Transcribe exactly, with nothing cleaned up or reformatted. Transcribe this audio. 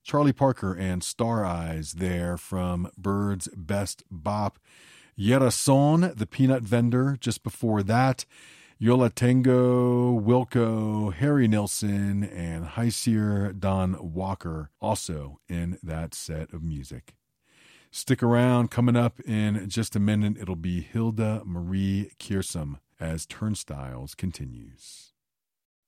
Charlie Parker and Star Eyes there from Bird's Best Bop. Yerason, the Peanut Vendor, just before that. Yola Tango, Wilco, Harry Nilsson, and Heisier Don Walker also in that set of music. Stick around. Coming up in just a minute, it'll be Hilda Marie Kiersum as Turnstiles continues.